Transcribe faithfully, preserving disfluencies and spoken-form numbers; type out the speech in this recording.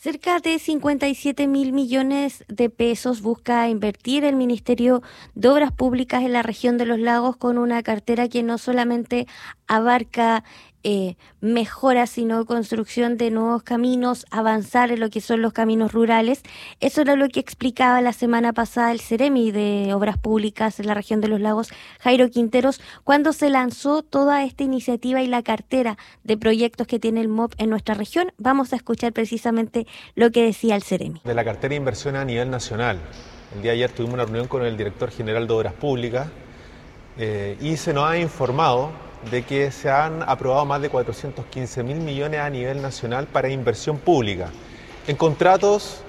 Cerca de cincuenta y siete mil millones de pesos busca invertir el Ministerio de Obras Públicas en la región de los lagos con una cartera que no solamente abarca eh, mejoras, sino construcción de nuevos caminos, avanzar en lo que son los caminos rurales. Eso era lo que explicaba la semana pasada el Ceremi de Obras Públicas en la región de los lagos, Jairo Quinteros, cuando se lanzó toda esta iniciativa y la cartera de proyectos que tiene el M O P en nuestra región. Vamos a escuchar precisamente lo que decía el Ceremi. De la cartera de inversión a nivel nacional. El día de ayer tuvimos una reunión con el director general de Obras Públicas eh, y se nos ha informado de que se han aprobado más de cuatrocientos quince mil millones a nivel nacional para inversión pública, en contratos